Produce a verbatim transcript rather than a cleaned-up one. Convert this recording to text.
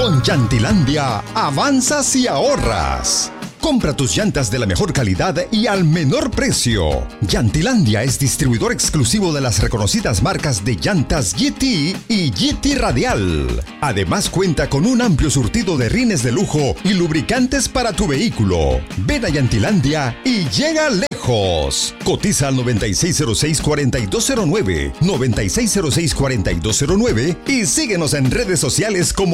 Con Llantilandia, avanzas y ahorras. Compra tus llantas de la mejor calidad y al menor precio. Llantilandia es distribuidor exclusivo de las reconocidas marcas de llantas G T y G T Radial. Además cuenta con un amplio surtido de rines de lujo y lubricantes para tu vehículo. Ven a Llantilandia y llega lejos. Cotiza al noventa y seis cero seis, cuarenta y dos cero nueve, noventa y seis cero seis, cuarenta y dos cero nueve y síguenos en redes sociales como